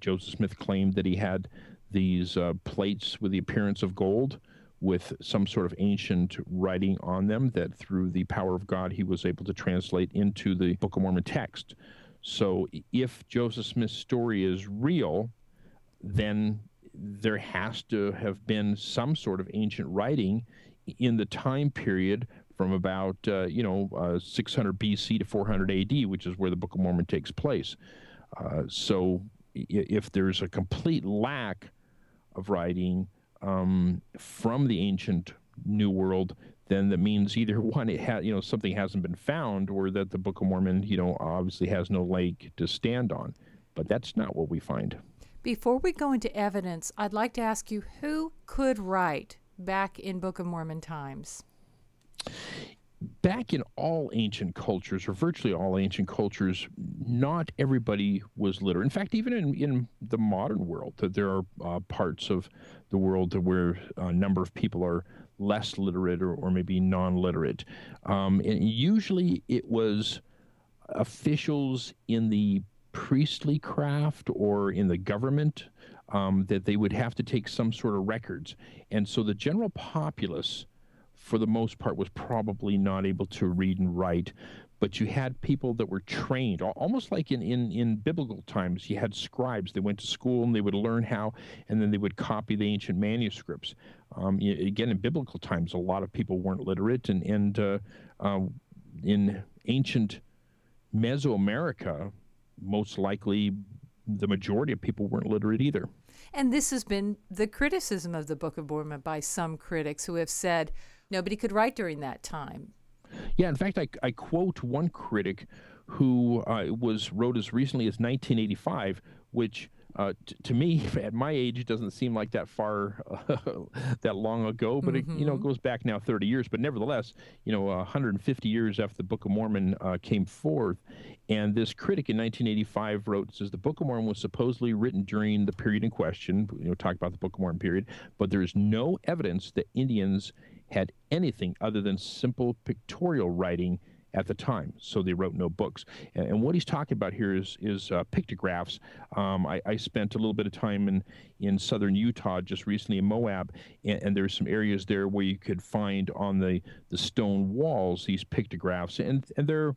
Joseph Smith claimed that he had these plates with the appearance of gold with some sort of ancient writing on them that through the power of God he was able to translate into the Book of Mormon text. So if Joseph Smith's story is real, then there has to have been some sort of ancient writing in the time period from about 600 BC to 400 AD, which is where the Book of Mormon takes place. So if there's a complete lack of writing from the ancient New World, then that means either one, something hasn't been found, or that the Book of Mormon, obviously has no leg to stand on. But that's not what we find. Before we go into evidence, I'd like to ask you, who could write back in Book of Mormon times? Back in all ancient cultures, or virtually all ancient cultures, not everybody was literate. In fact, even in the modern world, that there are parts of the world where a number of people are less literate or maybe non-literate. And usually it was officials in the priestly craft or in the government that they would have to take some sort of records. And so the general populace, for the most part, was probably not able to read and write, but you had people that were trained, almost like in biblical times. You had scribes. They went to school and they would learn how, and then they would copy the ancient manuscripts. Again, in biblical times, a lot of people weren't literate, and in ancient Mesoamerica, most likely the majority of people weren't literate either. And this has been the criticism of the Book of Mormon by some critics who have said nobody could write during that time. Yeah, in fact, I quote one critic who wrote as recently as 1985, which to me, at my age, doesn't seem like that far, that long ago, but it goes back now 30 years. But nevertheless, 150 years after the Book of Mormon came forth, and this critic in 1985 wrote, says, the Book of Mormon was supposedly written during the period in question, talk about the Book of Mormon period, but there is no evidence that Indians had anything other than simple pictorial writing at the time, so they wrote no books. And what he's talking about here is pictographs. I spent a little bit of time in southern Utah just recently, in Moab, and there's some areas there where you could find on the stone walls these pictographs, and they're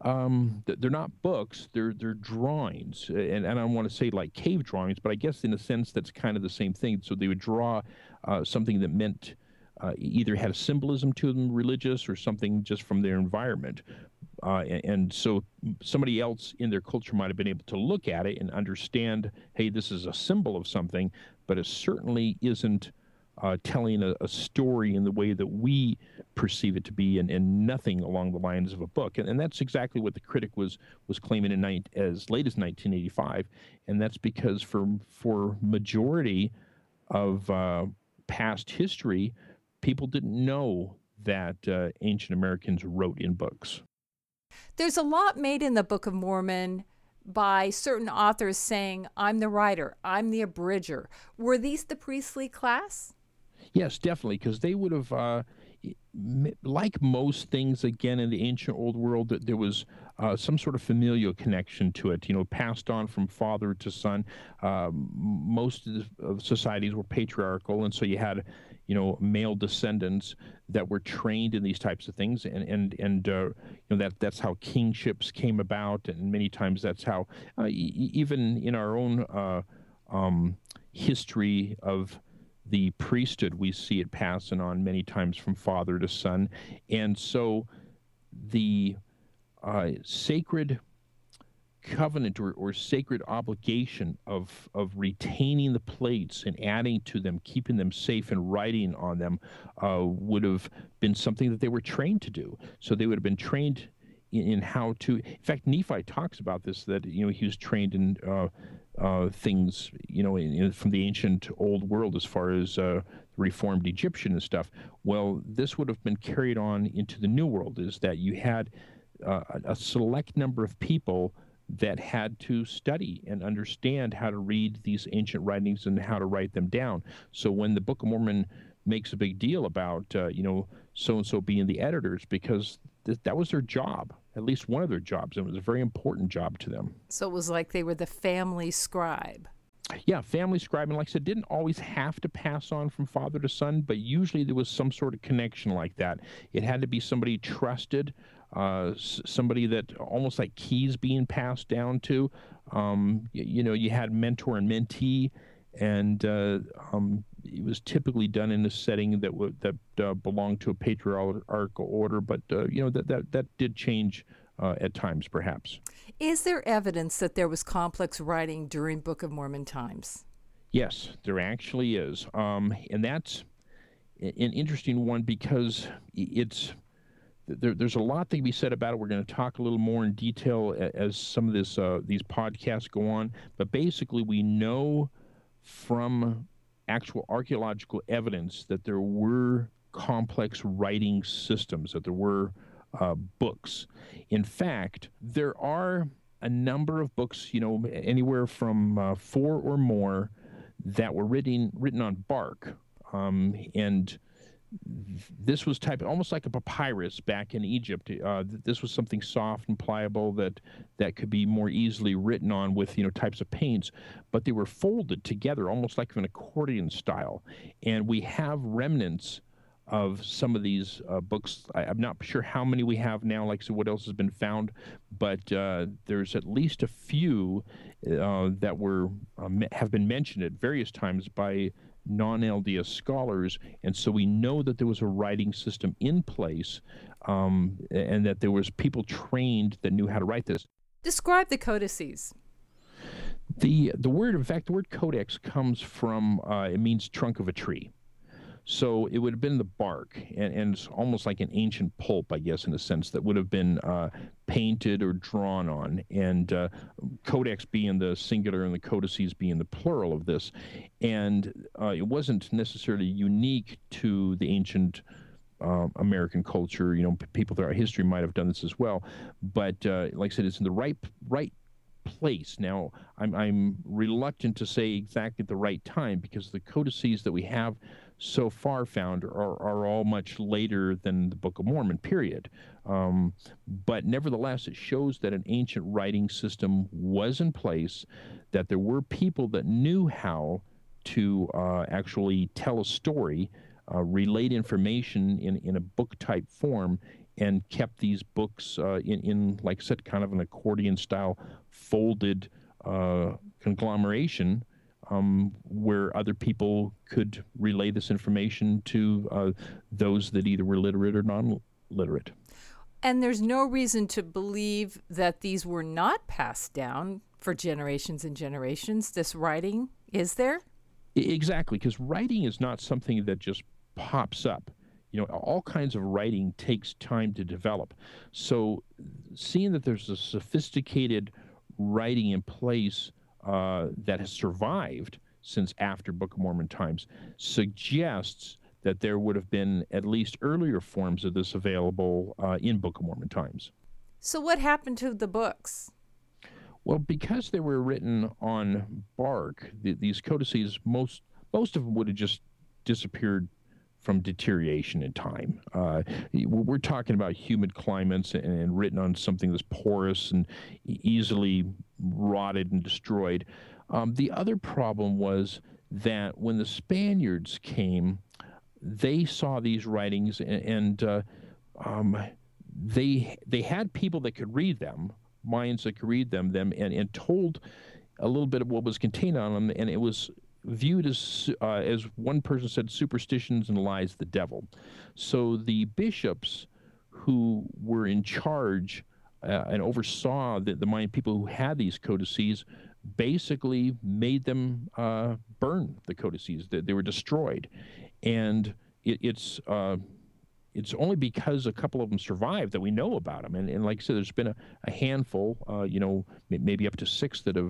not books, they're drawings, and I don't want to say like cave drawings, but I guess in a sense that's kind of the same thing. So they would draw something that meant either had a symbolism to them, religious, or something just from their environment. And so somebody else in their culture might have been able to look at it and understand, hey, this is a symbol of something, but it certainly isn't telling a story in the way that we perceive it to be, and nothing along the lines of a book. And that's exactly what the critic was claiming as late as 1985. And that's because for majority of past history, people didn't know that ancient Americans wrote in books. There's a lot made in the Book of Mormon by certain authors saying, I'm the writer, I'm the abridger. Were these the priestly class? Yes, definitely, because they would have, like most things, again, in the ancient old world, that there was some sort of familial connection to it, passed on from father to son. Most of societies were patriarchal, and so you had, male descendants that were trained in these types of things, and that's how kingships came about, and many times that's how, even in our own history of the priesthood, we see it passing on many times from father to son. And so the sacred covenant or sacred obligation of retaining the plates and adding to them, keeping them safe and writing on them would have been something that they were trained to do. So they would have been trained in how to, in fact, Nephi talks about this, that, he was trained in things, from the ancient old world as far as reformed Egyptian and stuff. Well, this would have been carried on into the New World, is that you had a select number of people that had to study and understand how to read these ancient writings and how to write them down. So when the Book of Mormon makes a big deal about, so-and-so being the editors, because that was their job, at least one of their jobs. It was a very important job to them. So it was like they were the family scribe. Yeah, family scribe, and like I said, didn't always have to pass on from father to son, but usually there was some sort of connection like that. It had to be somebody trusted, somebody that almost like keys being passed down to. You had mentor and mentee, and it was typically done in a setting that belonged to a patriarchal order, but that did change at times, perhaps. Is there evidence that there was complex writing during Book of Mormon times? Yes, there actually is. And that's an interesting one because there's a lot that can be said about it. We're going to talk a little more in detail as some of these podcasts go on. But basically, we know from actual archaeological evidence that there were complex writing systems, that there were books. In fact, there are a number of books, anywhere from four or more, that were written on bark, and this was type almost like a papyrus back in Egypt. This was something soft and pliable that could be more easily written on with types of paints, but they were folded together almost like an accordion style, and we have remnants of some of these books. I'm not sure how many we have now, like so what else has been found, but there's at least a few that have been mentioned at various times by non-LDS scholars, and so we know that there was a writing system in place, and that there was people trained that knew how to write this. Describe the codices. The word, in fact, the word codex comes from it means trunk of a tree. So it would have been the bark, and it's almost like an ancient pulp, I guess, in a sense, that would have been painted or drawn on, and codex being the singular and the codices being the plural of this. And it wasn't necessarily unique to the ancient American culture. People throughout history might have done this as well. But like I said, it's in the right place. Now, I'm reluctant to say exactly at the right time because the codices that we have so far found are all much later than the Book of Mormon, period. But nevertheless, it shows that an ancient writing system was in place, that there were people that knew how to actually tell a story, relate information in a book-type form, and kept these books in, like I said, kind of an accordion-style folded conglomeration, where other people could relay this information to those that either were literate or non-literate. And there's no reason to believe that these were not passed down for generations and generations, this writing, is there? Exactly, because writing is not something that just pops up. All kinds of writing takes time to develop. So seeing that there's a sophisticated writing in place that has survived since after Book of Mormon times suggests that there would have been at least earlier forms of this available in Book of Mormon times. So what happened to the books? Well, because they were written on bark, these codices, most of them would have just disappeared from deterioration in time. We're talking about humid climates and written on something that's porous and easily rotted and destroyed. The other problem was that when the Spaniards came, they saw these writings and they had people that could read them, Mayans that could read them and told a little bit of what was contained on them, and it was viewed as one person said, superstitions and lies, the devil. So the bishops who were in charge and oversaw the Mayan people who had these codices basically made them burn the codices. They were destroyed, and it's only because a couple of them survived that we know about them. And like I said, there's been a handful, maybe up to 6 that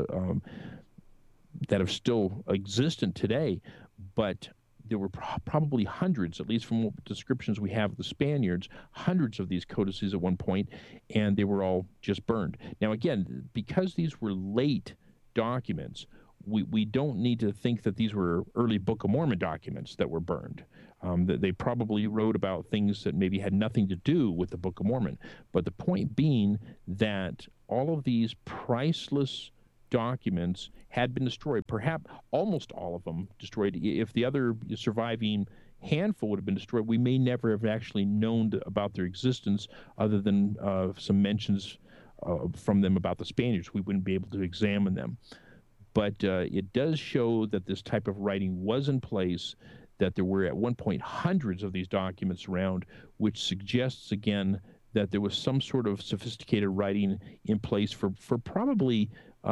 have still existent today, but there were probably hundreds, at least from what descriptions we have of the Spaniards, hundreds of these codices at one point, and they were all just burned. Now, again, because these were late documents, we don't need to think that these were early Book of Mormon documents that were burned. They probably wrote about things that maybe had nothing to do with the Book of Mormon. But the point being that all of these priceless documents had been destroyed, perhaps almost all of them destroyed. If the other surviving handful would have been destroyed, we may never have actually known about their existence, other than some mentions from them about the Spaniards. We wouldn't be able to examine them. But it does show that this type of writing was in place, that there were at one point hundreds of these documents around, which suggests again that there was some sort of sophisticated writing in place for probably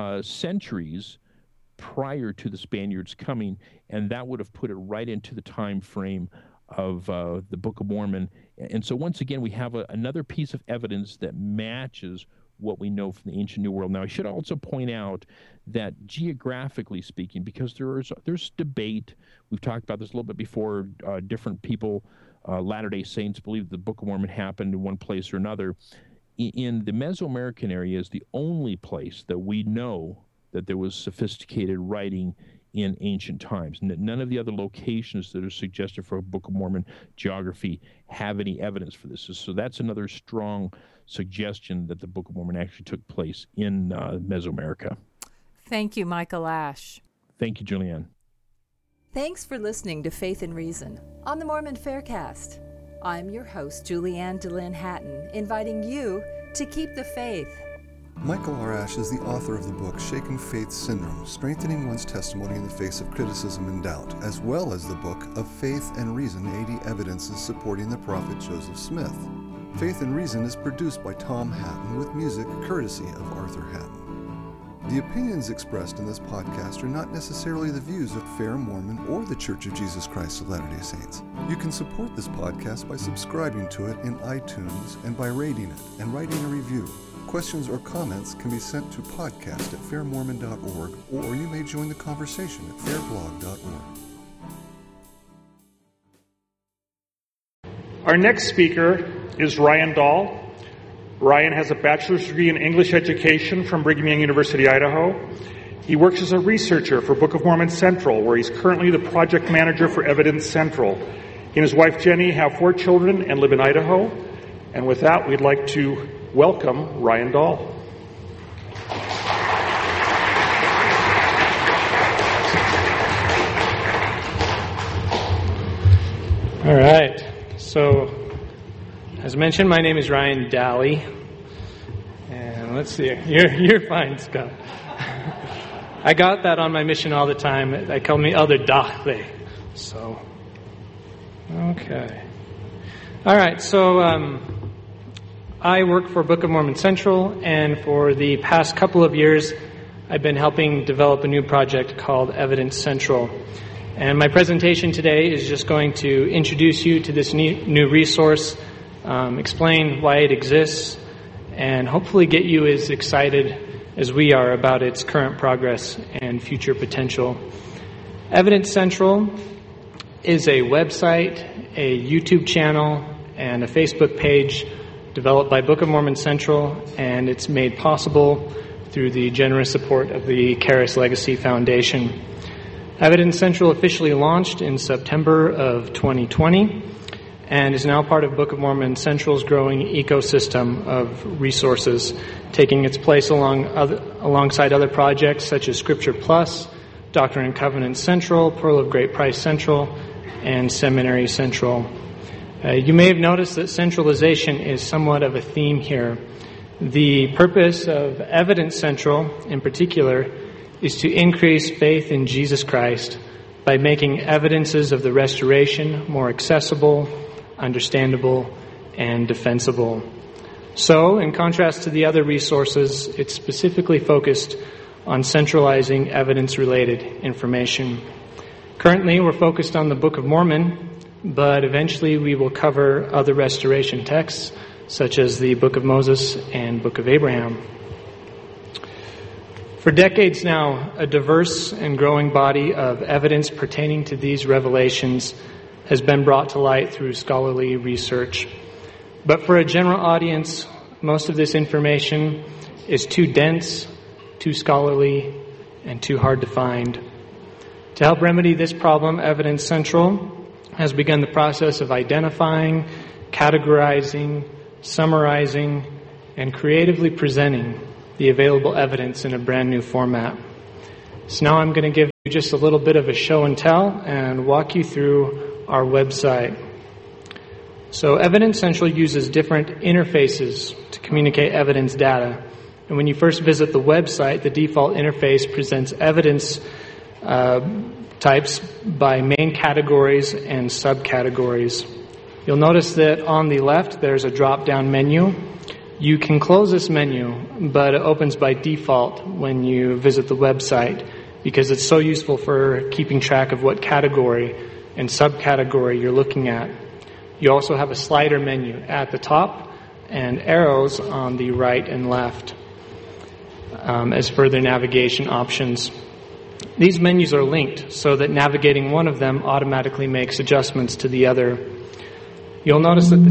centuries prior to the Spaniards coming, and that would have put it right into the time frame of the Book of Mormon. And so once again, we have another piece of evidence that matches what we know from the ancient New World. Now, I should also point out that geographically speaking, because there's debate, we've talked about this a little bit before, different people, Latter-day Saints believe the Book of Mormon happened in one place or another. In the Mesoamerican area is the only place that we know that there was sophisticated writing in ancient times. None of the other locations that are suggested for a Book of Mormon geography have any evidence for this. So that's another strong suggestion that the Book of Mormon actually took place in Mesoamerica. Thank you, Michael Ash. Thank you, Julianne. Thanks for listening to Faith and Reason on the Mormon Faircast. I'm your host, Julianne DeLynn Hatton, inviting you to keep the faith. Michael R. Ash is the author of the book Shaken Faith Syndrome, Strengthening One's Testimony in the Face of Criticism and Doubt, as well as the book of Faith and Reason, 80 Evidences Supporting the Prophet Joseph Smith. Faith and Reason is produced by Tom Hatton with music courtesy of Arthur Hatton. The opinions expressed in this podcast are not necessarily the views of Fair Mormon or the Church of Jesus Christ of Latter-day Saints. You can support this podcast by subscribing to it in iTunes and by rating it and writing a review. Questions or comments can be sent to podcast@fairmormon.org, or you may join the conversation at fairblog.org. Our next speaker is Ryan Dahl. Ryan has a bachelor's degree in English education from Brigham Young University, Idaho. He works as a researcher for Book of Mormon Central, where he's currently the project manager for Evidence Central. He and his wife Jenny have 4 children and live in Idaho. And with that, we'd like to welcome Ryan Dahl. All right. So, as mentioned, my name is Ryan Daly. And let's see. You're fine, Scott. I got that on my mission all the time. They called me Elder Dahle. So, okay. All right. So, I work for Book of Mormon Central, and for the past couple of years, I've been helping develop a new project called Evidence Central. And my presentation today is just going to introduce you to this new resource, explain why it exists, and hopefully get you as excited as we are about its current progress and future potential. Evidence Central is a website, a YouTube channel, and a Facebook page developed by Book of Mormon Central, and it's made possible through the generous support of the Charis Legacy Foundation. Evidence Central officially launched in September of 2020 and is now part of Book of Mormon Central's growing ecosystem of resources, taking its place alongside other projects such as Scripture Plus, Doctrine and Covenants Central, Pearl of Great Price Central, and Seminary Central. You may have noticed that centralization is somewhat of a theme here. The purpose of Evidence Central, in particular, is to increase faith in Jesus Christ by making evidences of the restoration more accessible, understandable, and defensible. So, in contrast to the other resources, it's specifically focused on centralizing evidence-related information. Currently, we're focused on the Book of Mormon, but eventually we will cover other restoration texts, such as the Book of Moses and Book of Abraham. For decades now, a diverse and growing body of evidence pertaining to these revelations has been brought to light through scholarly research. But for a general audience, most of this information is too dense, too scholarly, and too hard to find. To help remedy this problem, Evidence Central has begun the process of identifying, categorizing, summarizing, and creatively presenting the available evidence in a brand new format. So now I'm going to give you just a little bit of a show and tell and walk you through our website. So Evidence Central uses different interfaces to communicate evidence data. And when you first visit the website, the default interface presents evidence types by main categories and subcategories. You'll notice that on the left there's a drop-down menu. You can close this menu, but it opens by default when you visit the website because it's so useful for keeping track of what category and subcategory you're looking at. You also have a slider menu at the top and arrows on the right and left as further navigation options. These menus are linked so that navigating one of them automatically makes adjustments to the other. You'll notice that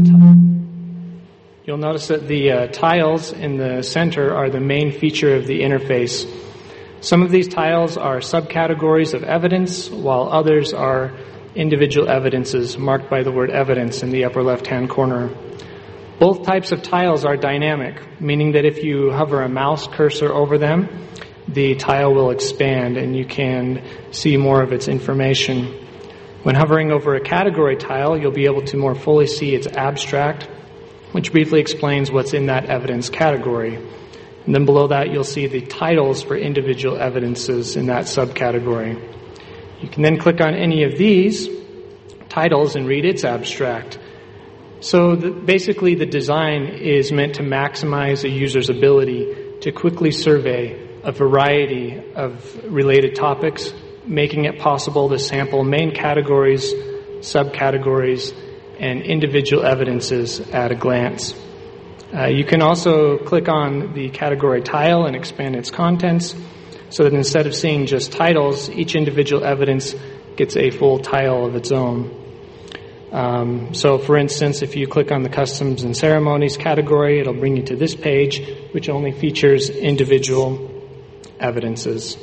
the tiles in the center are the main feature of the interface. Some of these tiles are subcategories of evidence, while others are individual evidences marked by the word evidence in the upper left-hand corner. Both types of tiles are dynamic, meaning that if you hover a mouse cursor over them, the tile will expand and you can see more of its information. When hovering over a category tile, you'll be able to more fully see its abstract, which briefly explains what's in that evidence category. And then below that, you'll see the titles for individual evidences in that subcategory. You can then click on any of these titles and read its abstract. So basically, the design is meant to maximize a user's ability to quickly survey a variety of related topics, making it possible to sample main categories, subcategories, and individual evidences at a glance. You can also click on the category tile and expand its contents so that instead of seeing just titles, each individual evidence gets a full tile of its own. So for instance, if you click on the Customs and Ceremonies category, it'll bring you to this page, which only features individual evidences.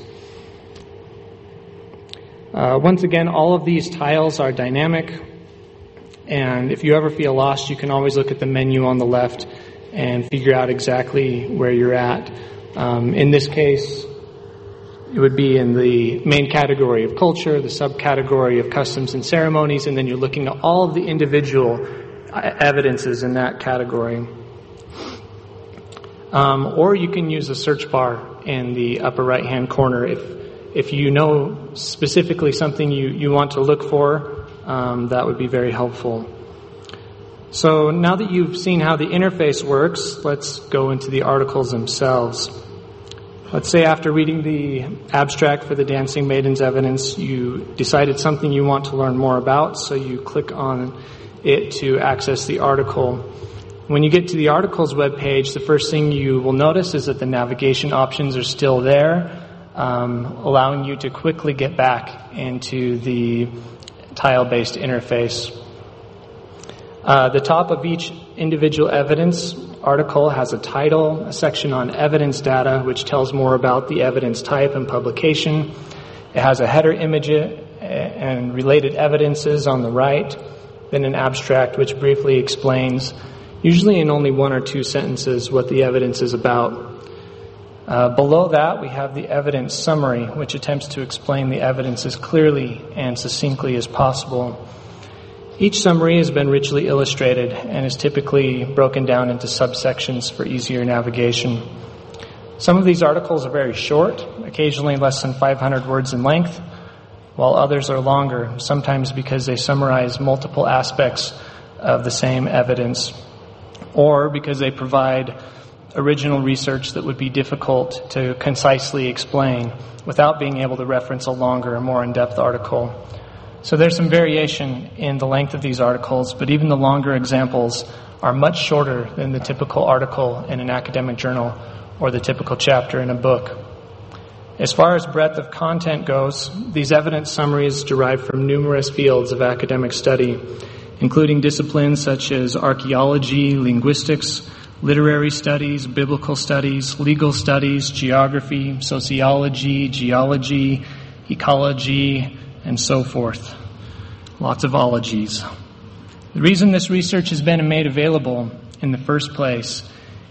Once again, all of these tiles are dynamic, and if you ever feel lost, you can always look at the menu on the left and figure out exactly where you're at. In this case, it would be in the main category of culture, the subcategory of customs and ceremonies, and then you're looking at all of the individual evidences in that category. Or you can use the search bar in the upper right-hand corner. If you know specifically something you want to look for, that would be very helpful. So now that you've seen how the interface works, let's go into the articles themselves. Let's say after reading the abstract for the Dancing Maidens evidence, you decided something you want to learn more about, so you click on it to access the article. When you get to the articles webpage, the first thing you will notice is that the navigation options are still there, allowing you to quickly get back into the tile-based interface. The top of each individual evidence article has a title, a section on evidence data, which tells more about the evidence type and publication. It has a header image and related evidences on the right, then an abstract which briefly explains, usually in only one or two sentences, what the evidence is about. Below that, we have the evidence summary, which attempts to explain the evidence as clearly and succinctly as possible. Each summary has been richly illustrated and is typically broken down into subsections for easier navigation. Some of these articles are very short, occasionally less than 500 words in length, while others are longer, sometimes because they summarize multiple aspects of the same evidence, or because they provide original research that would be difficult to concisely explain without being able to reference a longer and more in-depth article. So there's some variation in the length of these articles, but even the longer examples are much shorter than the typical article in an academic journal or the typical chapter in a book. As far as breadth of content goes, these evidence summaries derive from numerous fields of academic study, including disciplines such as archaeology, linguistics, literary studies, biblical studies, legal studies, geography, sociology, geology, ecology, and so forth. Lots of ologies. The reason this research has been made available in the first place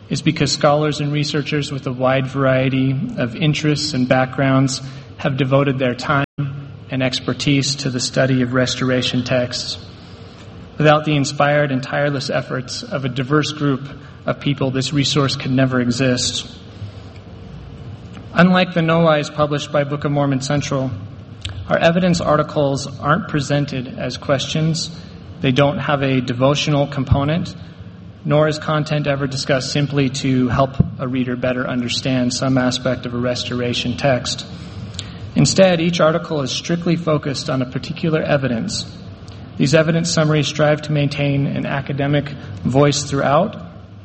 is because scholars and researchers with a wide variety of interests and backgrounds have devoted their time and expertise to the study of restoration texts. Without the inspired and tireless efforts of a diverse group of people, this resource could never exist. Unlike the Noahs published by Book of Mormon Central, our evidence articles aren't presented as questions. They don't have a devotional component, nor is content ever discussed simply to help a reader better understand some aspect of a restoration text. Instead, each article is strictly focused on a particular evidence. These evidence summaries strive to maintain an academic voice throughout,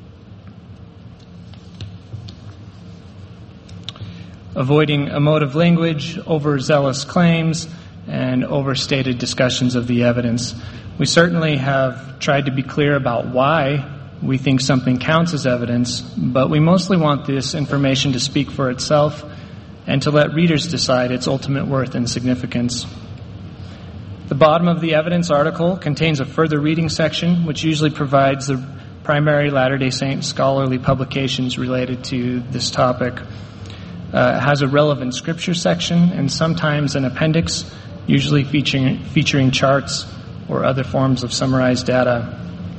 avoiding emotive language, overzealous claims, and overstated discussions of the evidence. We certainly have tried to be clear about why we think something counts as evidence, but we mostly want this information to speak for itself and to let readers decide its ultimate worth and significance. The bottom of the evidence article contains a further reading section, which usually provides the primary Latter-day Saint scholarly publications related to this topic. It has a relevant scripture section and sometimes an appendix, usually featuring charts or other forms of summarized data.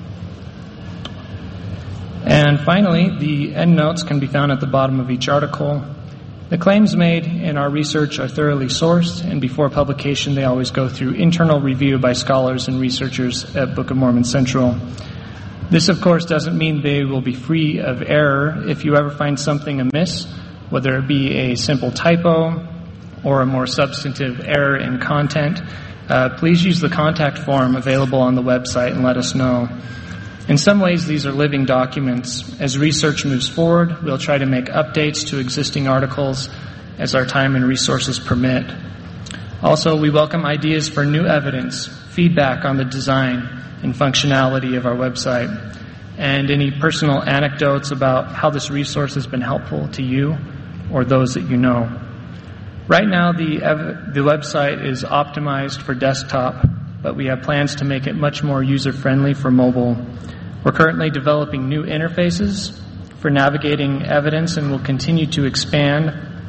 And finally, the endnotes can be found at the bottom of each article. The claims made in our research are thoroughly sourced, and before publication they always go through internal review by scholars and researchers at Book of Mormon Central. This, of course, doesn't mean they will be free of error. If you ever find something amiss, whether it be a simple typo or a more substantive error in content, please use the contact form available on the website and let us know. In some ways, these are living documents. As research moves forward, we'll try to make updates to existing articles as our time and resources permit. Also, we welcome ideas for new evidence, feedback on the design and functionality of our website, and any personal anecdotes about how this resource has been helpful to you or those that you know. Right now, the website is optimized for desktop, but we have plans to make it much more user-friendly for mobile. We're currently developing new interfaces for navigating evidence, and will continue to expand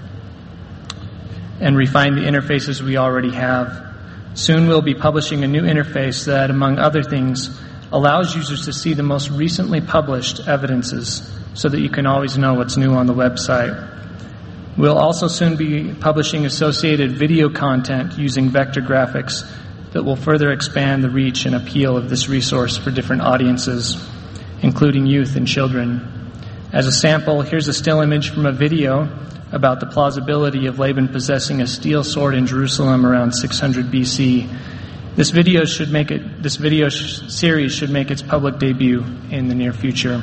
and refine the interfaces we already have. Soon we'll be publishing a new interface that, among other things, allows users to see the most recently published evidences so that you can always know what's new on the website. We'll also soon be publishing associated video content using vector graphics that will further expand the reach and appeal of this resource for different audiences, including youth and children. As a sample, here's a still image from a video about the plausibility of Laban possessing a steel sword in Jerusalem around 600 BC. This video series should make its public debut in the near future.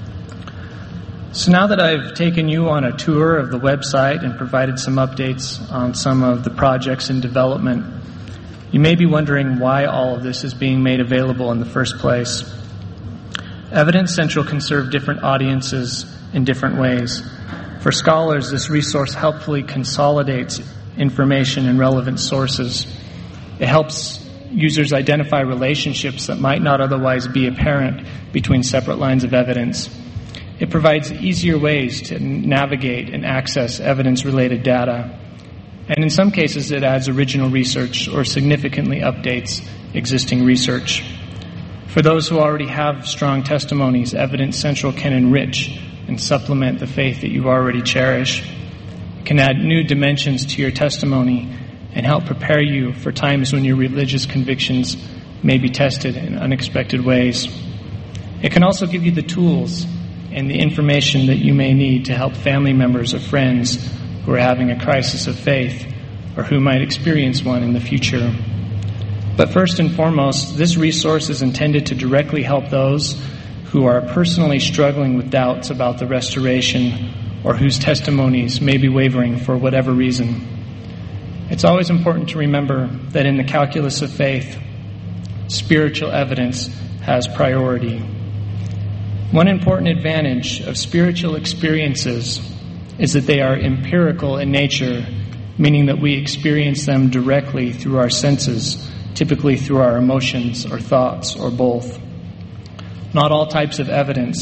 So now that I've taken you on a tour of the website and provided some updates on some of the projects in development, you may be wondering why all of this is being made available in the first place. Evidence Central can serve different audiences in different ways. For scholars, this resource helpfully consolidates information and relevant sources. It helps users identify relationships that might not otherwise be apparent between separate lines of evidence. It provides easier ways to navigate and access evidence-related data. And in some cases, it adds original research or significantly updates existing research. For those who already have strong testimonies, Evidence Central can enrich and supplement the faith that you already cherish. It can add new dimensions to your testimony and help prepare you for times when your religious convictions may be tested in unexpected ways. It can also give you the tools and the information that you may need to help family members or friends who are having a crisis of faith or who might experience one in the future. But first and foremost, this resource is intended to directly help those who are personally struggling with doubts about the restoration or whose testimonies may be wavering for whatever reason. It's always important to remember that in the calculus of faith, spiritual evidence has priority. One important advantage of spiritual experiences is that they are empirical in nature, meaning that we experience them directly through our senses, typically through our emotions or thoughts or both. Not all types of evidence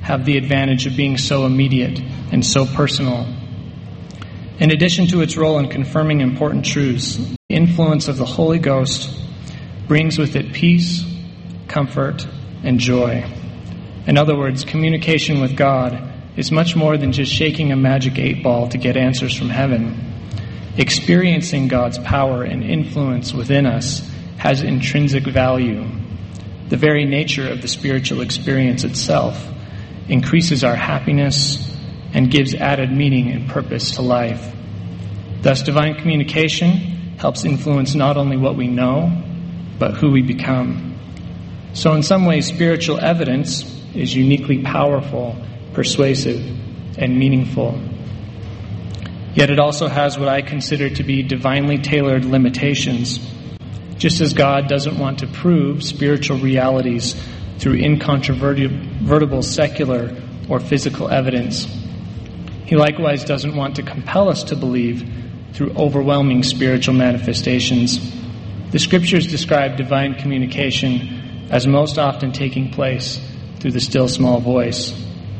have the advantage of being so immediate and so personal. In addition to its role in confirming important truths, the influence of the Holy Ghost brings with it peace, comfort, and joy. In other words, communication with God is much more than just shaking a magic 8-ball to get answers from heaven. Experiencing God's power and influence within us has intrinsic value. The very nature of the spiritual experience itself increases our happiness and gives added meaning and purpose to life. Thus, divine communication helps influence not only what we know, but who we become. So in some ways, spiritual evidence is uniquely powerful, persuasive, and meaningful. Yet it also has what I consider to be divinely tailored limitations. Just as God doesn't want to prove spiritual realities through incontrovertible secular or physical evidence, He likewise doesn't want to compel us to believe through overwhelming spiritual manifestations. The Scriptures describe divine communication as most often taking place through the still small voice.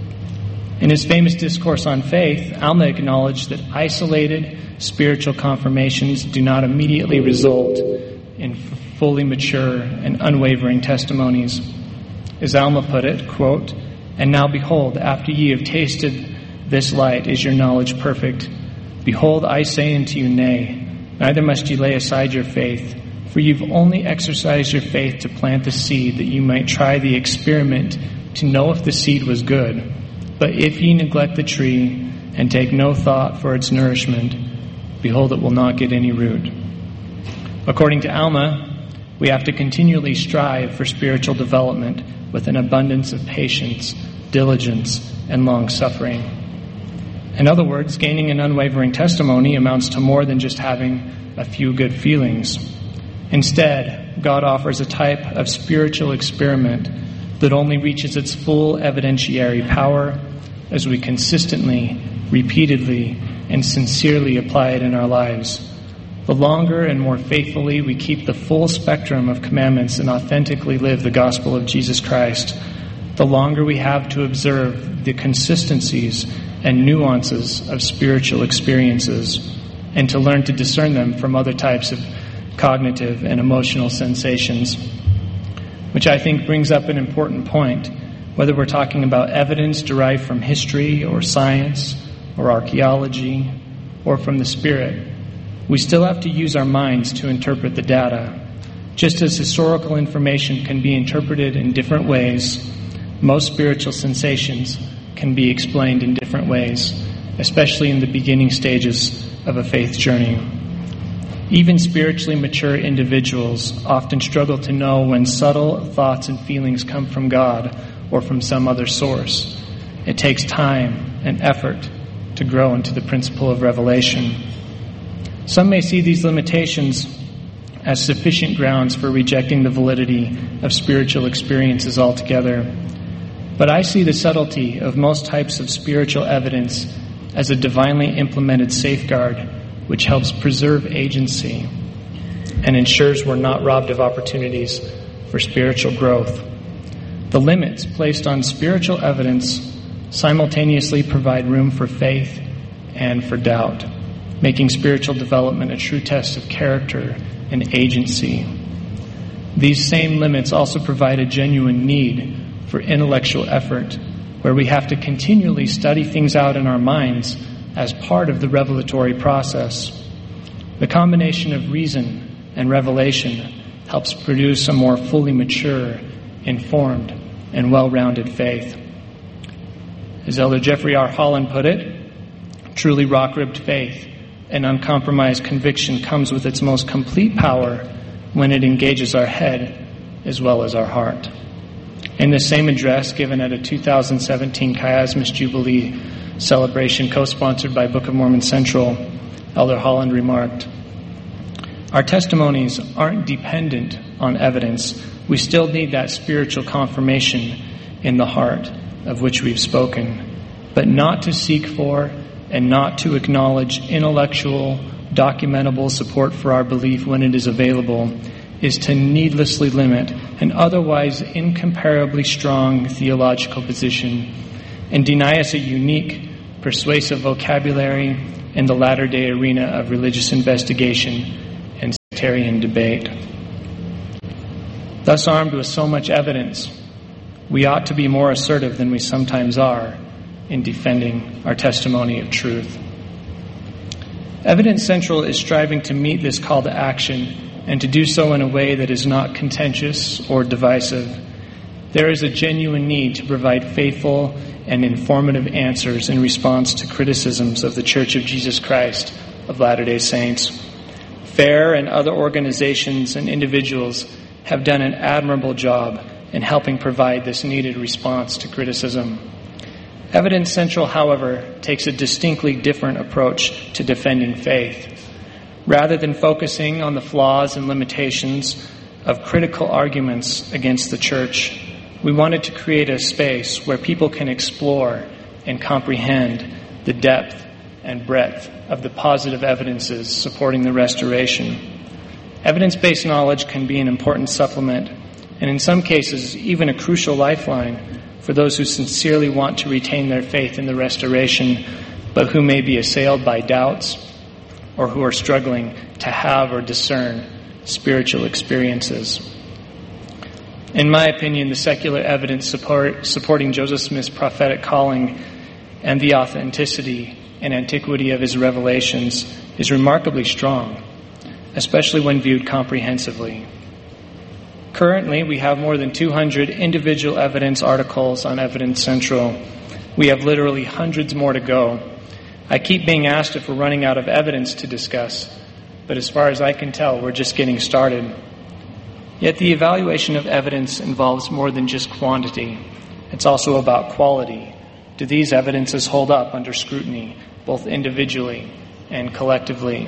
In his famous discourse on faith, Alma acknowledged that isolated spiritual confirmations do not immediately result in fully mature and unwavering testimonies. As Alma put it, quote, "And now behold, after ye have tasted this light, is your knowledge perfect? Behold, I say unto you, nay, neither must ye lay aside your faith, for you've only exercised your faith to plant the seed, that you might try the experiment to know if the seed was good. But if ye neglect the tree, and take no thought for its nourishment, behold, it will not get any root." According to Alma, we have to continually strive for spiritual development with an abundance of patience, diligence, and long-suffering. In other words, gaining an unwavering testimony amounts to more than just having a few good feelings. Instead, God offers a type of spiritual experiment that only reaches its full evidentiary power as we consistently, repeatedly, and sincerely apply it in our lives. The longer and more faithfully we keep the full spectrum of commandments and authentically live the gospel of Jesus Christ, the longer we have to observe the consistencies and nuances of spiritual experiences and to learn to discern them from other types of cognitive and emotional sensations. Which I think brings up an important point. Whether we're talking about evidence derived from history or science or archaeology or from the Spirit, we still have to use our minds to interpret the data. Just as historical information can be interpreted in different ways, most spiritual sensations can be explained in different ways, especially in the beginning stages of a faith journey. Even spiritually mature individuals often struggle to know when subtle thoughts and feelings come from God or from some other source. It takes time and effort to grow into the principle of revelation. Some may see these limitations as sufficient grounds for rejecting the validity of spiritual experiences altogether. But I see the subtlety of most types of spiritual evidence as a divinely implemented safeguard which helps preserve agency and ensures we're not robbed of opportunities for spiritual growth. The limits placed on spiritual evidence simultaneously provide room for faith and for doubt, making spiritual development a true test of character and agency. These same limits also provide a genuine need for intellectual effort, where we have to continually study things out in our minds as part of the revelatory process. The combination of reason and revelation helps produce a more fully mature, informed, and well-rounded faith. As Elder Jeffrey R. Holland put it, truly rock-ribbed faith and uncompromised conviction comes with its most complete power when it engages our head as well as our heart. In the same address given at a 2017 Chiasmus Jubilee celebration co-sponsored by Book of Mormon Central, Elder Holland remarked, "Our testimonies aren't dependent on evidence. We still need that spiritual confirmation in the heart of which we've spoken, but not to seek for and not to acknowledge intellectual, documentable support for our belief when it is available is to needlessly limit an otherwise incomparably strong theological position and deny us a unique, persuasive vocabulary in the latter-day arena of religious investigation and sectarian debate. Thus armed with so much evidence, we ought to be more assertive than we sometimes are in defending our testimony of truth. Evidence Central is striving to meet this call to action and to do so in a way that is not contentious or divisive. There is a genuine need to provide faithful and informative answers in response to criticisms of the Church of Jesus Christ of Latter-day Saints. FAIR and other organizations and individuals have done an admirable job in helping provide this needed response to criticism. Evidence Central, however, takes a distinctly different approach to defending faith. Rather than focusing on the flaws and limitations of critical arguments against the Church, we wanted to create a space where people can explore and comprehend the depth and breadth of the positive evidences supporting the restoration. Evidence-based knowledge can be an important supplement, and in some cases, even a crucial lifeline for those who sincerely want to retain their faith in the restoration, but who may be assailed by doubts or who are struggling to have or discern spiritual experiences. In my opinion, the secular evidence supporting Joseph Smith's prophetic calling and the authenticity and antiquity of his revelations is remarkably strong, especially when viewed comprehensively. Currently, we have more than 200 individual evidence articles on Evidence Central. We have literally hundreds more to go. I keep being asked if we're running out of evidence to discuss, but as far as I can tell, we're just getting started. Yet the evaluation of evidence involves more than just quantity. It's also about quality. Do these evidences hold up under scrutiny, both individually and collectively?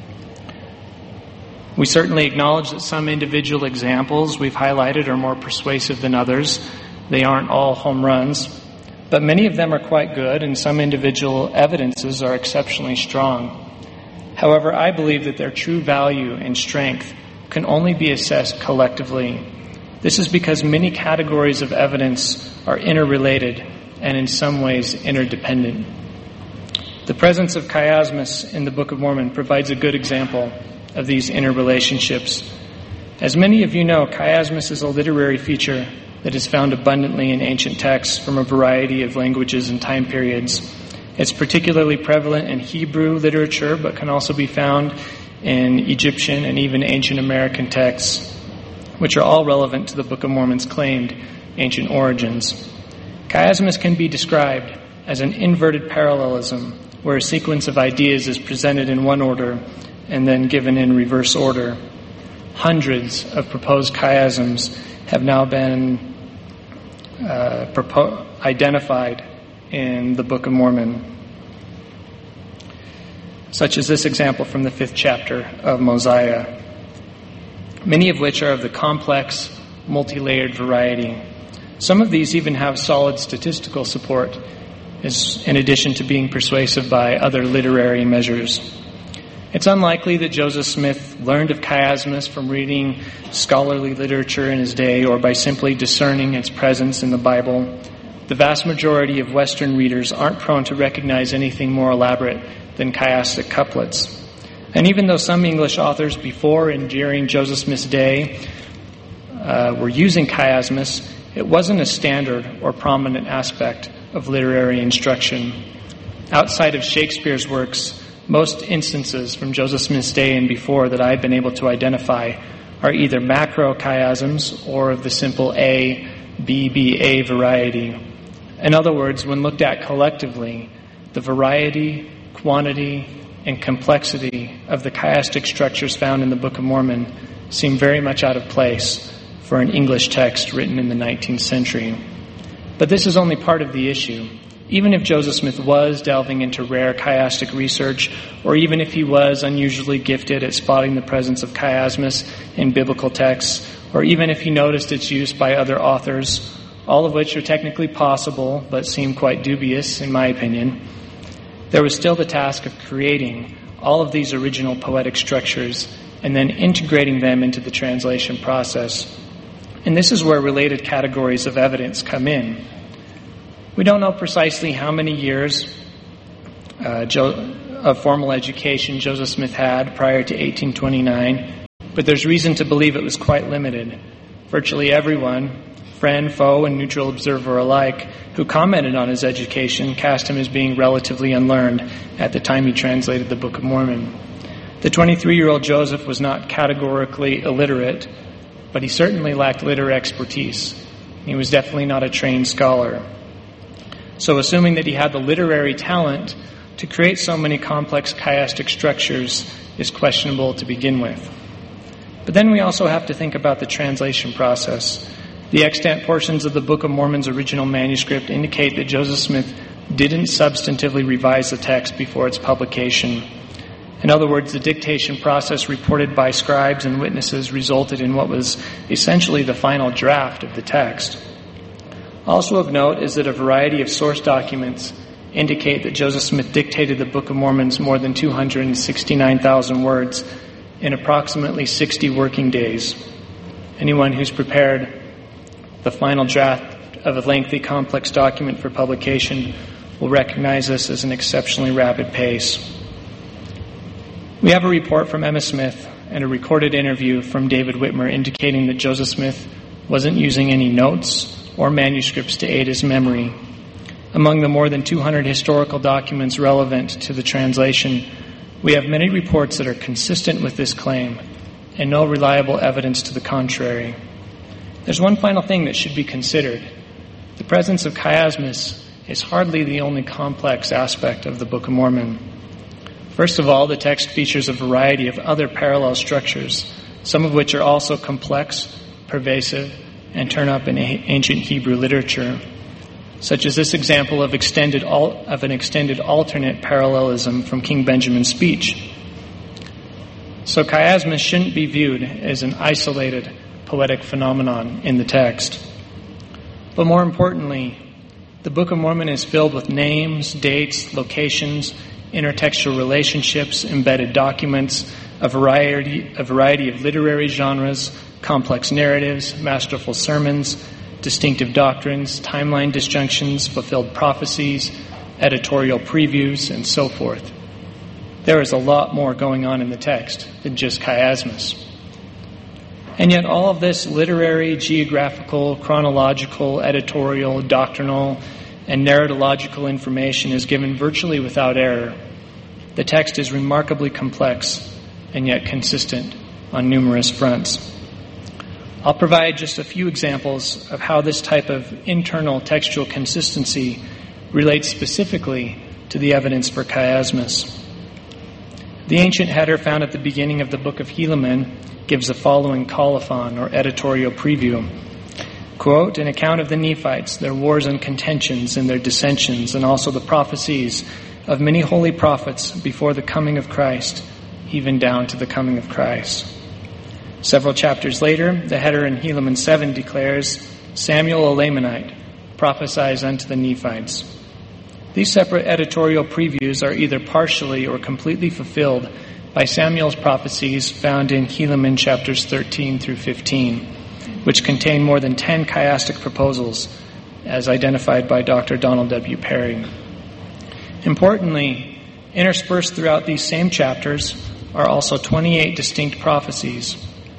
We certainly acknowledge that some individual examples we've highlighted are more persuasive than others. They aren't all home runs, but many of them are quite good, and some individual evidences are exceptionally strong. However, I believe that their true value and strength can only be assessed collectively. This is because many categories of evidence are interrelated and in some ways interdependent. The presence of chiasmus in the Book of Mormon provides a good example of these interrelationships. As many of you know, chiasmus is a literary feature that is found abundantly in ancient texts from a variety of languages and time periods. It's particularly prevalent in Hebrew literature, but can also be found in Egyptian and even ancient American texts, which are all relevant to the Book of Mormon's claimed ancient origins. Chiasmus can be described as an inverted parallelism, where a sequence of ideas is presented in one order and then given in reverse order. Hundreds of proposed chiasms have now been identified in the Book of Mormon, such as this example from the 5th chapter of Mosiah, many of which are of the complex, multi-layered variety. Some of these even have solid statistical support, in addition to being persuasive by other literary measures. It's unlikely that Joseph Smith learned of chiasmus from reading scholarly literature in his day or by simply discerning its presence in the Bible. The vast majority of Western readers aren't prone to recognize anything more elaborate than chiastic couplets. And even though some English authors before and during Joseph Smith's day were using chiasmus, it wasn't a standard or prominent aspect of literary instruction. Outside of Shakespeare's works, most instances from Joseph Smith's day and before that I've been able to identify are either macro chiasms or of the simple A, B, B, A variety. In other words, when looked at collectively, the variety, quantity, and complexity of the chiastic structures found in the Book of Mormon seem very much out of place for an English text written in the 19th century. But this is only part of the issue. Even if Joseph Smith was delving into rare chiastic research, or even if he was unusually gifted at spotting the presence of chiasmus in biblical texts, or even if he noticed its use by other authors, all of which are technically possible but seem quite dubious in my opinion, there was still the task of creating all of these original poetic structures and then integrating them into the translation process. And this is where related categories of evidence come in. We don't know precisely how many years of formal education Joseph Smith had prior to 1829, but there's reason to believe it was quite limited. Virtually everyone, friend, foe, and neutral observer alike, who commented on his education cast him as being relatively unlearned at the time he translated the Book of Mormon. The 23-year-old Joseph was not categorically illiterate, but he certainly lacked literary expertise. He was definitely not a trained scholar. So assuming that he had the literary talent to create so many complex chiastic structures is questionable to begin with. But then we also have to think about the translation process. The extant portions of the Book of Mormon's original manuscript indicate that Joseph Smith didn't substantively revise the text before its publication. In other words, the dictation process reported by scribes and witnesses resulted in what was essentially the final draft of the text. Also of note is that a variety of source documents indicate that Joseph Smith dictated the Book of Mormon's more than 269,000 words in approximately 60 working days. Anyone who's prepared the final draft of a lengthy, complex document for publication will recognize this as an exceptionally rapid pace. We have a report from Emma Smith and a recorded interview from David Whitmer indicating that Joseph Smith wasn't using any notes or manuscripts to aid his memory. Among the more than 200 historical documents relevant to the translation, we have many reports that are consistent with this claim and no reliable evidence to the contrary. There's one final thing that should be considered. The presence of chiasmus is hardly the only complex aspect of the Book of Mormon. First of all, the text features a variety of other parallel structures, some of which are also complex, pervasive, and turn up in ancient Hebrew literature, such as this example of an extended alternate parallelism from King Benjamin's speech. So chiasmus shouldn't be viewed as an isolated poetic phenomenon in the text. But more importantly, the Book of Mormon is filled with names, dates, locations, intertextual relationships, embedded documents, a variety of literary genres, complex narratives, masterful sermons, distinctive doctrines, timeline disjunctions, fulfilled prophecies, editorial previews, and so forth. There is a lot more going on in the text than just chiasmus. And yet all of this literary, geographical, chronological, editorial, doctrinal, and narratological information is given virtually without error. The text is remarkably complex and yet consistent on numerous fronts. I'll provide just a few examples of how this type of internal textual consistency relates specifically to the evidence for chiasmus. The ancient header found at the beginning of the Book of Helaman gives the following colophon or editorial preview. Quote, an account of the Nephites, their wars and contentions and their dissensions, and also the prophecies of many holy prophets before the coming of Christ, even down to the coming of Christ. Several chapters later, the header in Helaman 7 declares, Samuel a Lamanite prophesies unto the Nephites. These separate editorial previews are either partially or completely fulfilled by Samuel's prophecies found in Helaman chapters 13 through 15, which contain more than 10 chiastic proposals, as identified by Dr. Donald W. Perry. Importantly, interspersed throughout these same chapters are also 28 distinct prophecies,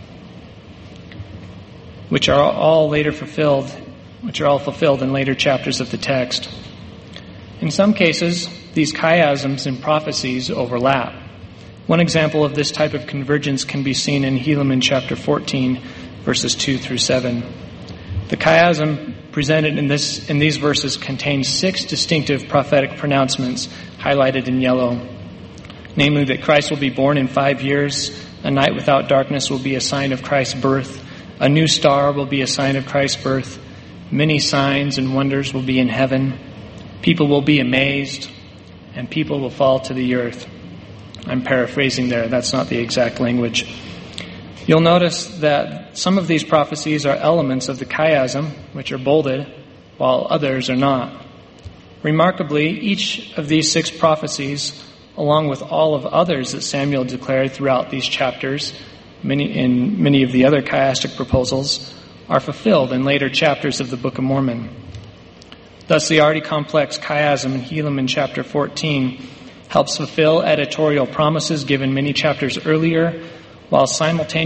which are all fulfilled in later chapters of the text. In some cases, these chiasms and prophecies overlap. One example of this type of convergence can be seen in Helaman chapter 14, verses 2 through 7. The chiasm presented in these verses contains 6 distinctive prophetic pronouncements highlighted in yellow. Namely, that Christ will be born in 5 years, a night without darkness will be a sign of Christ's birth, a new star will be a sign of Christ's birth, many signs and wonders will be in heaven, people will be amazed, and people will fall to the earth. I'm paraphrasing there, that's not the exact language. You'll notice that some of these prophecies are elements of the chiasm, which are bolded, while others are not. Remarkably, each of these 6 prophecies, along with all of others that Samuel declared throughout these chapters, many of the other chiastic proposals, are fulfilled in later chapters of the Book of Mormon. Thus, the already complex chiasm in Helaman chapter 14 helps fulfill editorial promises given many chapters earlier, while simultaneously